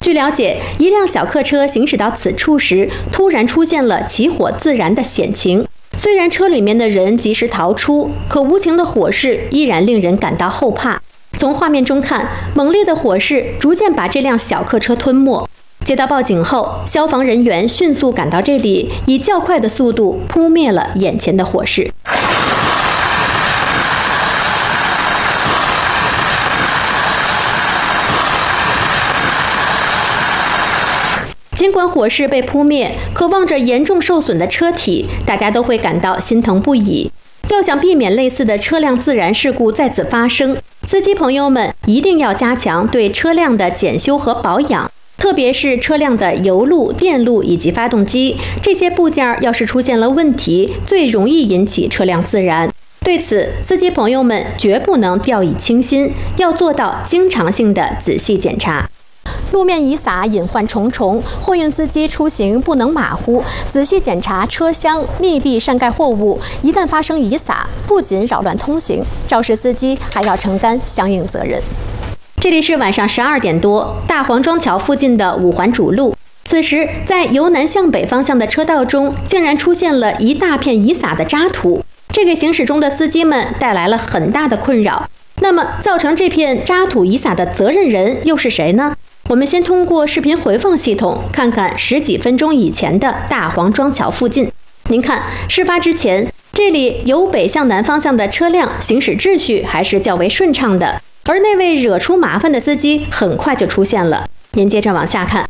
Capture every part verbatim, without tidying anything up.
据了解，一辆小客车行驶到此处时，突然出现了起火自燃的险情。虽然车里面的人及时逃出，可无情的火势依然令人感到后怕。从画面中看，猛烈的火势逐渐把这辆小客车吞没。接到报警后，消防人员迅速赶到这里，以较快的速度扑灭了眼前的火势。尽管火势被扑灭，可望着严重受损的车体，大家都会感到心疼不已。要想避免类似的车辆自燃事故再次发生，司机朋友们一定要加强对车辆的检修和保养。特别是车辆的油路、电路以及发动机这些部件，要是出现了问题，最容易引起车辆自燃。对此，司机朋友们绝不能掉以轻心，要做到经常性的仔细检查。路面遗撒隐患重重，货运司机出行不能马虎，仔细检查车厢，密闭善盖货物。一旦发生遗撒，不仅扰乱通行，肇事司机还要承担相应责任。这里是晚上十二点多，大黄庄桥附近的五环主路。此时，在由南向北方向的车道中，竟然出现了一大片遗撒的渣土，这给行驶中的司机们带来了很大的困扰。那么，造成这片渣土遗撒的责任人又是谁呢？我们先通过视频回放系统看看十几分钟以前的大黄庄桥附近。您看，事发之前，这里由北向南方向的车辆行驶秩序还是较为顺畅的，而那位惹出麻烦的司机很快就出现了。您接着往下看。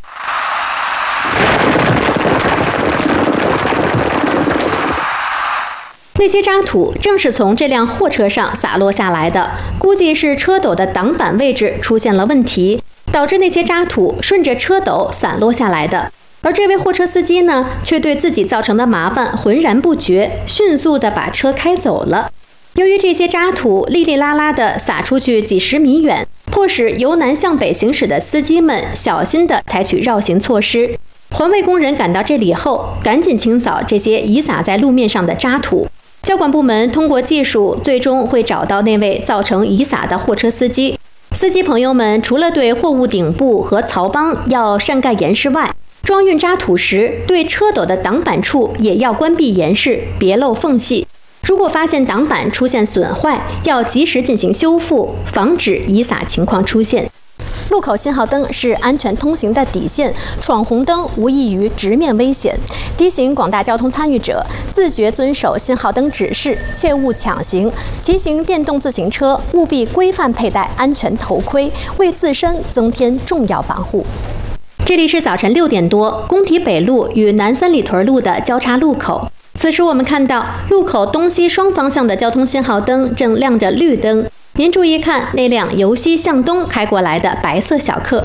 那些渣土正是从这辆货车上洒落下来的，估计是车斗的挡板位置出现了问题，导致那些渣土顺着车斗散落下来的。而这位货车司机呢，却对自己造成的麻烦浑然不觉，迅速地把车开走了。由于这些渣土沥沥拉拉地洒出去几十米远，迫使由南向北行驶的司机们小心地采取绕行措施。环卫工人赶到这里后，赶紧清扫这些遗撒在路面上的渣土。交管部门通过技术，最终会找到那位造成遗撒的货车司机。司机朋友们除了对货物顶部和槽帮要善盖严实外，装运渣土时，对车斗的挡板处也要关闭严实，别漏缝隙。如果发现挡板出现损坏，要及时进行修复，防止遗撒情况出现。路口信号灯是安全通行的底线，闯红灯无异于直面危险。提醒广大交通参与者，自觉遵守信号灯指示，切勿抢行。骑行电动自行车务必规范佩戴安全头盔，为自身增添重要防护。这里是早晨六点多，工体北路与南三里屯路的交叉路口。此时我们看到路口东西双方向的交通信号灯正亮着绿灯。您注意看那辆由西向东开过来的白色小客。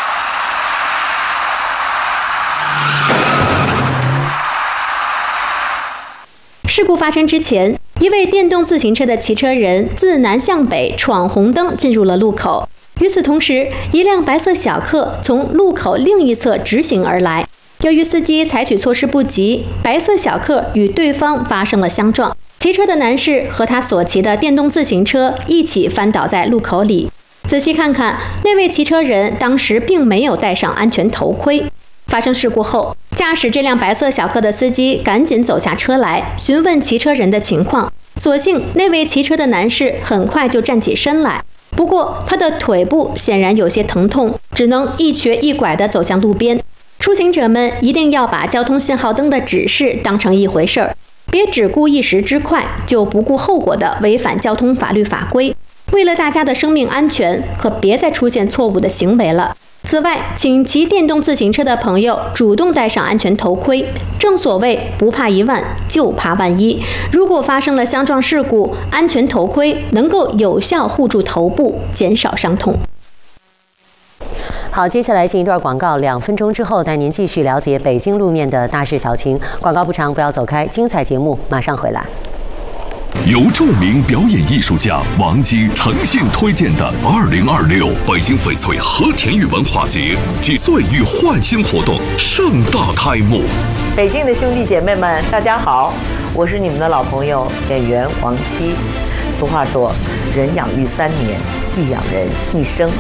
事故发生之前，一位电动自行车的骑车人自南向北闯红灯进入了路口。与此同时，一辆白色小客从路口另一侧直行而来。由于司机采取措施不及，白色小客与对方发生了相撞。骑车的男士和他所骑的电动自行车一起翻倒在路口里。仔细看看，那位骑车人当时并没有戴上安全头盔。发生事故后，驾驶这辆白色小客的司机赶紧走下车来，询问骑车人的情况。所幸那位骑车的男士很快就站起身来，不过他的腿部显然有些疼痛，只能一瘸一拐地走向路边。出行者们一定要把交通信号灯的指示当成一回事儿，别只顾一时之快，就不顾后果的违反交通法律法规。为了大家的生命安全，可别再出现错误的行为了。此外，请骑电动自行车的朋友主动戴上安全头盔。正所谓不怕一万，就怕万一。如果发生了相撞事故，安全头盔能够有效护住头部，减少伤痛。 好，接下来进一段广告，两分钟之后带您继续了解北京路面的大事小情。广告不长，不要走开，精彩节目马上回来。 由著名表演艺术家王姬诚信推荐的二零二六北京翡翠和田玉文化节暨岁月焕新活动盛大开幕。 北京的兄弟姐妹们，大家好，我是你们的老朋友演员王姬。俗话说，人养育三年，育养人一生。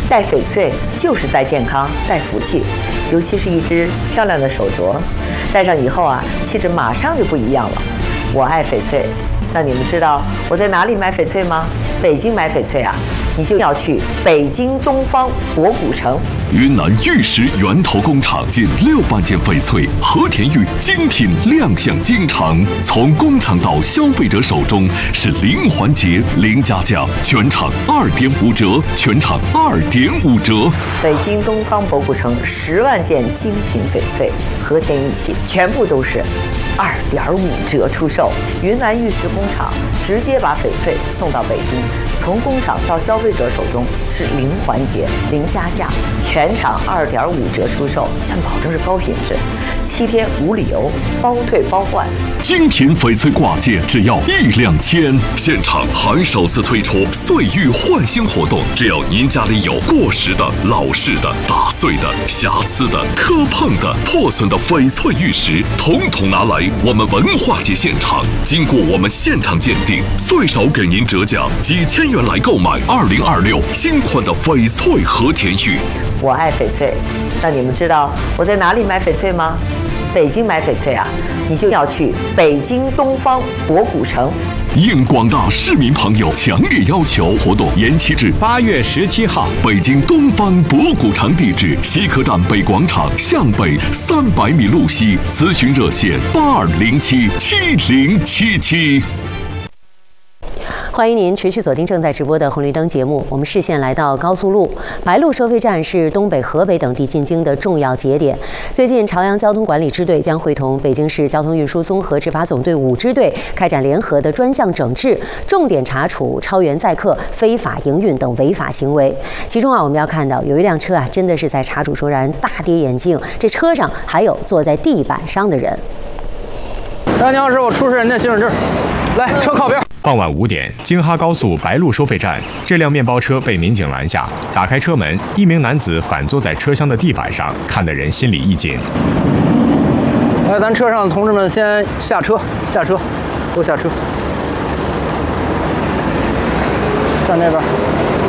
戴翡翠就是戴健康、戴福气，尤其是一只漂亮的手镯，戴上以后啊，气质马上就不一样了。我爱翡翠，那你们知道我在哪里买翡翠吗？北京买翡翠啊，你就要去北京东方博古城。 云南玉石源头工厂近六万件翡翠和田玉精品亮相京城，从工厂到消费者手中是零环节、零加价，全场二点五折，全场二点五折。 北京东方博古城十万件精品翡翠和田玉器，全部都是二点五折出售。云南玉石工厂直接把翡翠送到北京，从工厂到消费者手中是零环节、零加价，全场二点五折出售，但保证是高品质，七天无理由，包退包换。 精品翡翠挂件只要一两千，现场还首次推出岁玉换新活动，只要您家里有过时的、老式的、打碎的、瑕疵的、磕碰的、破损的翡翠玉石，统统拿来我们文化节现场，经过我们现场鉴定，最少给您折价几千元来购买二零二六新款的翡翠和田玉。 我爱翡翠，那你们知道我在哪里买翡翠吗？北京买翡翠啊，你就要去北京东方博古城。 应广大市民朋友强烈要求，活动延期至八月十七号。 北京东方博古城地址：西客站北广场向北三百米路西。咨询热线：八二零七七零七七。 欢迎您持续锁定正在直播的红绿灯节目。我们视线来到高速路，白鹿收费站是东北、河北等地进京的重要节点。最近，朝阳交通管理支队将会同北京市交通运输综合执法总队五支队开展联合的专项整治，重点查处超员载客、非法营运等违法行为。其中啊，我们要看到有一辆车啊，真的是在查处中让人大跌眼镜，这车上还有坐在地板上的人。 大娘师傅，出示人的行驶证，来，车靠边。 傍晚五点，京哈高速白鹿收费站，这辆面包车被民警拦下，打开车门，一名男子反坐在车厢的地板上，看得人心里一紧。 来，咱车上的同志们先下车，下车，都下车，站这边。